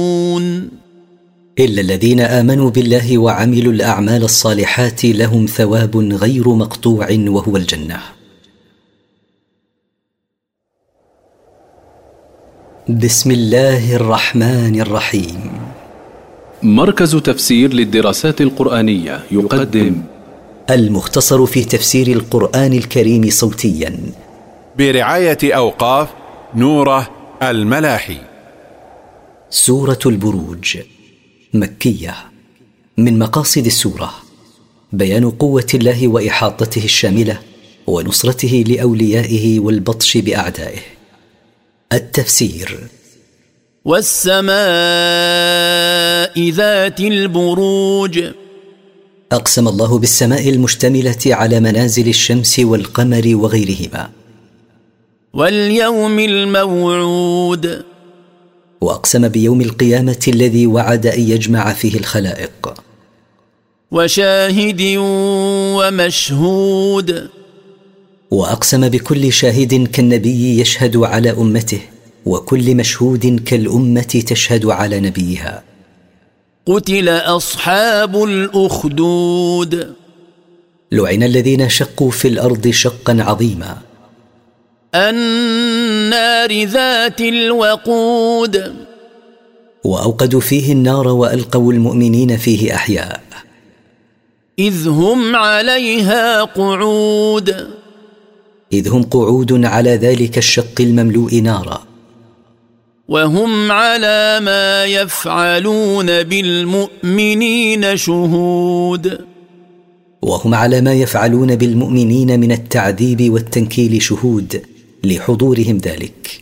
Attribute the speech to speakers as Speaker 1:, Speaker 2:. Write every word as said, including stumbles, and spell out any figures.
Speaker 1: إلا الذين آمنوا بالله وعملوا الأعمال الصالحات لهم ثواب غير مقطوع وهو الجنة. بسم الله الرحمن الرحيم.
Speaker 2: مركز تفسير للدراسات القرآنية يقدم
Speaker 1: المختصر في تفسير القرآن الكريم صوتيا
Speaker 3: برعاية أوقاف نوره الملاحي.
Speaker 1: سورة البروج مكية. من مقاصد السورة بيان قوة الله وإحاطته الشاملة ونصرته لأوليائه والبطش بأعدائه. التفسير:
Speaker 4: والسماء ذات البروج.
Speaker 1: أقسم الله بالسماء المشتملة على منازل الشمس والقمر وغيرهما.
Speaker 4: واليوم الموعود.
Speaker 1: وأقسم بيوم القيامة الذي وعد أن يجمع فيه الخلائق.
Speaker 4: وشاهد ومشهود.
Speaker 1: وأقسم بكل شاهد كالنبي يشهد على أمته، وكل مشهود كالأمة تشهد على نبيها.
Speaker 4: قتل أصحاب الأخدود.
Speaker 1: لعن الذين شقوا في الأرض شقا عظيما.
Speaker 4: النار ذات الوقود.
Speaker 1: وأوقدوا فيه النار وألقوا المؤمنين فيه أحياء.
Speaker 4: إذ هم عليها قعود.
Speaker 1: إذ هم قعود على ذلك الشق المملوء نارا.
Speaker 4: وهم على ما يفعلون بالمؤمنين شهود.
Speaker 1: وهم على ما يفعلون بالمؤمنين من التعذيب والتنكيل شهود لحضورهم ذلك.